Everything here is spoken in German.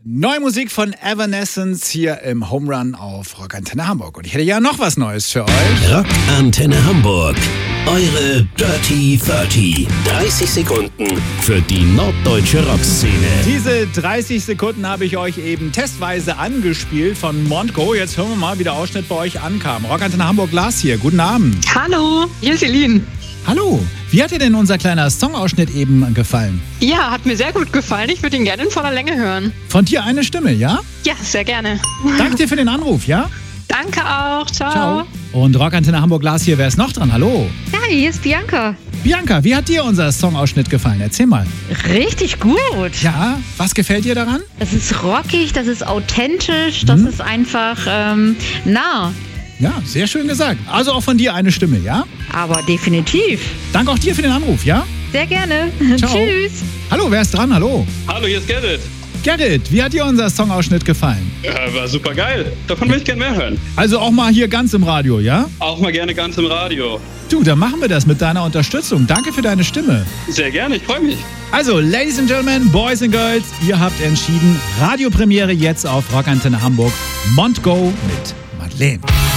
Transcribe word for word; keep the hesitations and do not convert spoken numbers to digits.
Neue Musik von Evanescence hier im Home Run auf Rockantenne Hamburg. Und ich hätte ja noch was Neues für euch. Rockantenne Hamburg. Eure Dirty dreißig. dreißig Sekunden für die norddeutsche Rockszene. Diese dreißig Sekunden habe ich euch eben testweise angespielt von Montgo. Jetzt hören wir mal, wie der Ausschnitt bei euch ankam. Rockantenne Hamburg, Lars hier. Guten Abend. Hallo, hier ist Elin. Hallo. Wie hat dir denn unser kleiner Songausschnitt eben gefallen? Ja, hat mir sehr gut gefallen. Ich würde ihn gerne in voller Länge hören. Von dir eine Stimme, ja? Ja, sehr gerne. Danke dir für den Anruf, ja? Danke auch. Ciao. Ciao. Und Rockantenne Hamburg, Lars hier. Wer ist noch dran? Hallo. Ja, hier ist Bianca. Bianca, wie hat dir unser Songausschnitt gefallen? Erzähl mal. Richtig gut. Ja, was gefällt dir daran? Das ist rockig, das ist authentisch, das Mhm. ist einfach ähm, nah. Ja, sehr schön gesagt. Also auch von dir eine Stimme, ja? Aber definitiv. Danke auch dir für den Anruf, ja? Sehr gerne. Ciao. Tschüss. Hallo, wer ist dran? Hallo. Hallo, hier ist Gerrit. Gerrit, wie hat dir unser Songausschnitt gefallen? Ja, war super geil. Davon will ich gerne mehr hören. Also auch mal hier ganz im Radio, ja? Auch mal gerne ganz im Radio. Du, dann machen wir das mit deiner Unterstützung. Danke für deine Stimme. Sehr gerne, ich freue mich. Also, Ladies and Gentlemen, Boys and Girls, ihr habt entschieden. Radiopremiere jetzt auf Rockantenne Hamburg. Montgo mit Madeleine.